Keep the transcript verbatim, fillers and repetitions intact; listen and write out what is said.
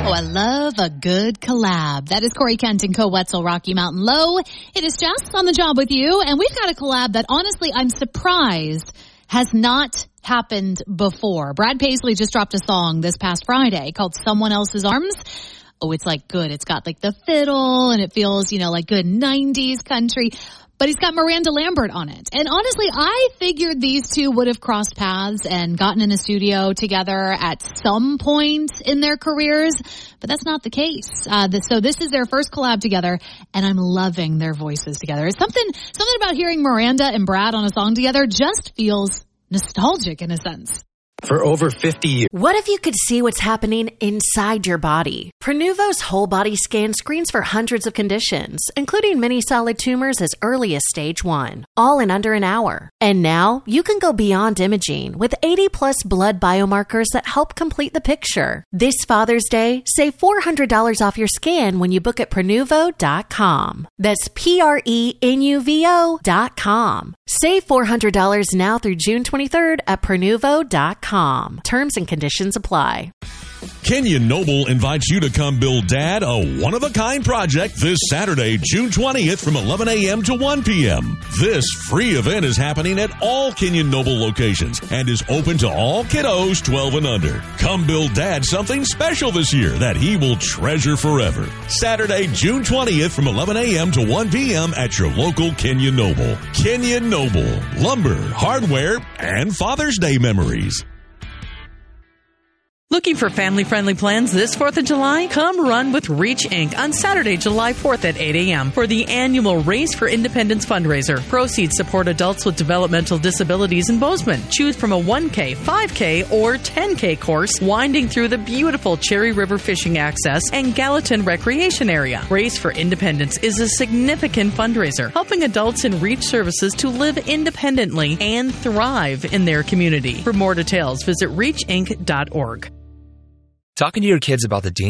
Oh, I love a good collab. That is Corey Kent and Co. Wetzel, Rocky Mountain Low. It is Jess on the job with you, and we've got a collab that honestly I'm surprised has not happened before. Brad Paisley just dropped a song this past Friday called Someone Else's Arms. Oh, it's like good. It's got like the fiddle and it feels, you know, like good nineties country. But he's got Miranda Lambert on it. And honestly, I figured these two would have crossed paths and gotten in a studio together at some point in their careers. But that's not the case. Uh, this, so this is their first collab together, and I'm loving their voices together. It's something, something about hearing Miranda and Brad on a song together just feels nostalgic in a sense. For over fifty years. What if you could see what's happening inside your body? Prenuvo's whole body scan screens for hundreds of conditions, including many solid tumors as early as stage one, all in under an hour. And now you can go beyond imaging with eighty plus blood biomarkers that help complete the picture. This Father's Day, save four hundred dollars off your scan when you book at Prenuvo dot com. That's P R E N U V O dot com. Save four hundred dollars now through June twenty-third at Prenuvo dot com. Terms and conditions apply. Kenyon Noble invites you to come build Dad a one-of-a-kind project this Saturday, June twentieth from eleven a.m. to one p.m. This free event is happening at all Kenyon Noble locations and is open to all kiddos twelve and under. Come build Dad something special this year that he will treasure forever. Saturday, June twentieth from eleven a.m. to one p.m. at your local Kenyon Noble. Kenyon Noble, lumber, hardware, and Father's Day memories. Looking for family-friendly plans this fourth of July? Come run with Reach Incorporated on Saturday, July fourth at eight a.m. for the annual Race for Independence fundraiser. Proceeds support adults with developmental disabilities in Bozeman. Choose from a one K, five K, or ten K course winding through the beautiful Cherry River Fishing Access and Gallatin Recreation Area. Race for Independence is a significant fundraiser, helping adults in Reach services to live independently and thrive in their community. For more details, visit reach inc dot org. Talking to your kids about the dangers